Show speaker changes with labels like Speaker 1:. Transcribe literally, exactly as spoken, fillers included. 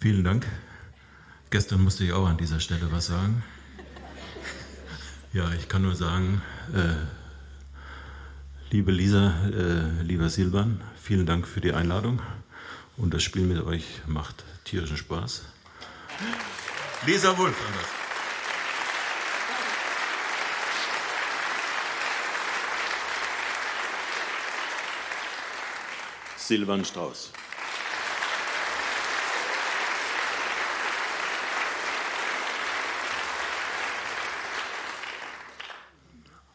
Speaker 1: Vielen Dank. Gestern musste ich auch an dieser Stelle was sagen. Ja, ich kann nur sagen, äh, liebe Lisa, äh, lieber Silvan, vielen Dank für die Einladung und das Spiel mit euch macht tierischen Spaß. Lisa Wulff. Silvan Strauß.